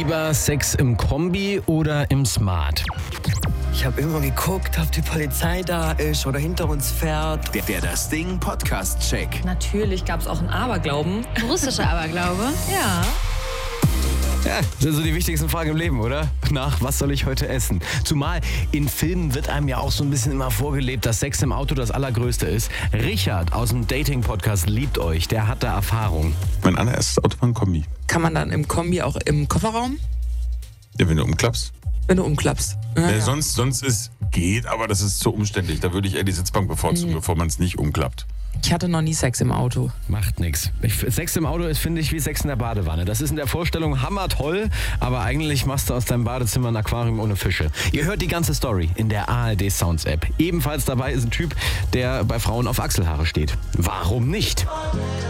Lieber Sex im Kombi oder im Smart? Ich habe immer geguckt, ob die Polizei da ist oder hinter uns fährt. Der Das Ding Podcast-Check. Natürlich gab es auch einen Aberglauben. Russischer Aberglaube? Ja. Ja, das sind so die wichtigsten Fragen im Leben, oder? Nach, was soll ich heute essen? Zumal in Filmen wird einem ja auch so ein bisschen immer vorgelebt, dass Sex im Auto das Allergrößte ist. Richard aus dem Dating-Podcast Liebt euch, der hat da Erfahrung. Mein allererstes Auto war ein Kombi. Kann man dann im Kombi auch im Kofferraum? Ja, wenn du umklappst. Wenn du umklappst. Ja. Sonst geht, aber das ist zu umständlich. Da würde ich eher die Sitzbank bevorzugen, bevor man es nicht umklappt. Ich hatte noch nie Sex im Auto. Macht nichts. Sex im Auto ist, finde ich, wie Sex in der Badewanne. Das ist in der Vorstellung hammertoll, aber eigentlich machst du aus deinem Badezimmer ein Aquarium ohne Fische. Ihr hört die ganze Story in der ARD Sounds App. Ebenfalls dabei ist ein Typ, der bei Frauen auf Achselhaare steht. Warum nicht?